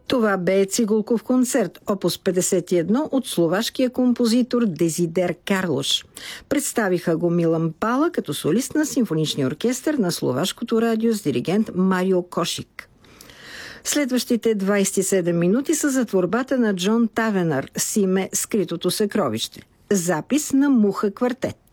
Това бе Цигулков концерт, опус 51 от словашкия композитор Дезидер Карлош. Представиха го Милан Пала като солист на симфоничния оркестър на Словашкото радио с диригент Марио Кошик. Следващите 27 минути са за творбата на Джон Тавенър с име «Скритото съкровище». Запис на Муха квартет.